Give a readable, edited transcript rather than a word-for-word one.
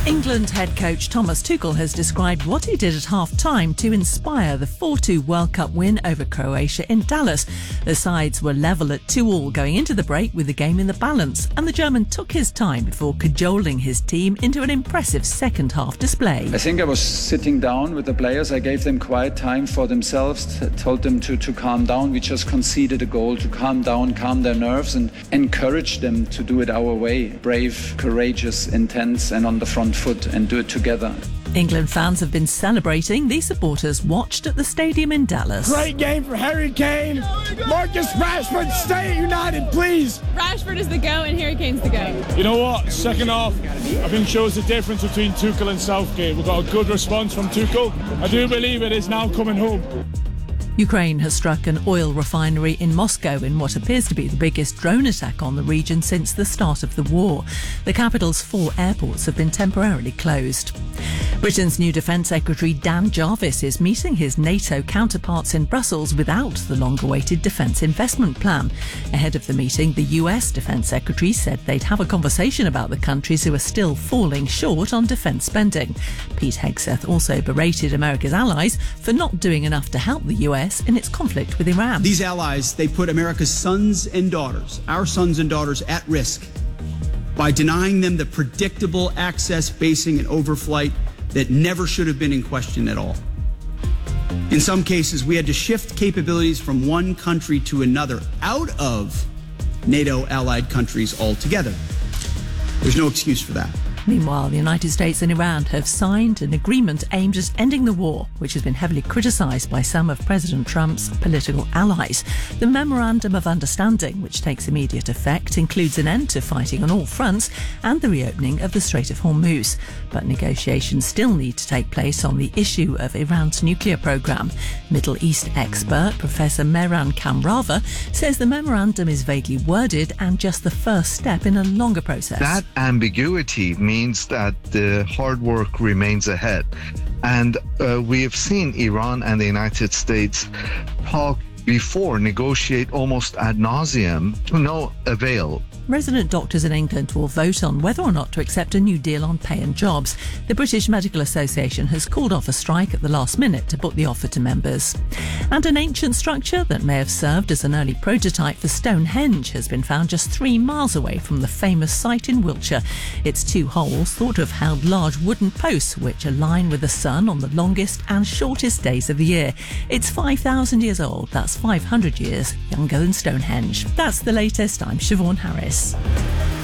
England head coach Thomas Tuchel has described what he did at half-time to inspire the 4-2 World Cup win over Croatia in Dallas. The sides were level at 2-2 going into the break with the game in the balance, and the German took his time before cajoling his team into an impressive second-half display. I think I was sitting down with the players. I gave them quiet time for themselves, told them to calm down. We just conceded a goal, to calm down, calm their nerves, and encourage them to do it our way. Brave, courageous, intense, and on the front foot, and do it together. England fans have been celebrating. These supporters watched at the stadium in Dallas. Great game for Harry Kane. Marcus Rashford, stay United, please. Rashford is the go and Harry Kane's the go. You know what? Second half, I think shows the difference between Tuchel and Southgate. We've got a good response from Tuchel. I do believe it is now coming home. Ukraine has struck an oil refinery in Moscow in what appears to be the biggest drone attack on the region since the start of the war. The capital's 4 airports have been temporarily closed. Britain's new Defence Secretary Dan Jarvis is meeting his NATO counterparts in Brussels without the long-awaited defence investment plan. Ahead of the meeting, the US Defence Secretary said they'd have a conversation about the countries who are still falling short on defence spending. Pete Hegseth also berated America's allies for not doing enough to help the US in its conflict with Iran. These allies, they put America's sons and daughters, our sons and daughters, at risk by denying them the predictable access, basing, and overflight that never should have been in question at all. In some cases, we had to shift capabilities from one country to another out of NATO allied countries altogether. There's no excuse for that. Meanwhile, the United States and Iran have signed an agreement aimed at ending the war, which has been heavily criticised by some of President Trump's political allies. The Memorandum of Understanding, which takes immediate effect, includes an end to fighting on all fronts and the reopening of the Strait of Hormuz. But negotiations still need to take place on the issue of Iran's nuclear programme. Middle East expert Professor Mehran Kamrava says the memorandum is vaguely worded and just the first step in a longer process. That ambiguity means that the hard work remains ahead. And we have seen Iran and the United States talk before, negotiate almost ad nauseum to no avail. Resident doctors in England will vote on whether or not to accept a new deal on pay and jobs. The British Medical Association has called off a strike at the last minute to put the offer to members. And an ancient structure that may have served as an early prototype for Stonehenge has been found just 3 miles away from the famous site in Wiltshire. Its 2 holes thought to have held large wooden posts which align with the sun on the longest and shortest days of the year. It's 5,000 years old. That's 500 years younger than Stonehenge. That's the latest. I'm Siobhan Harris.